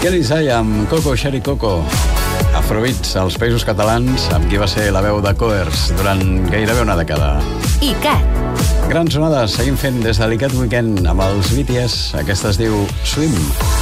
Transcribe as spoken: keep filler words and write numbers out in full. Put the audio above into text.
Kelly Zay amb Coco, Xeri Coco. Afrobeats als Països Catalans, amb qui va ser la veu de Coers durant gairebé una dècada. ICAT. Grans onades, seguim fent des de l'ICAT Weekend amb els B T S. Aquesta es diu Swim.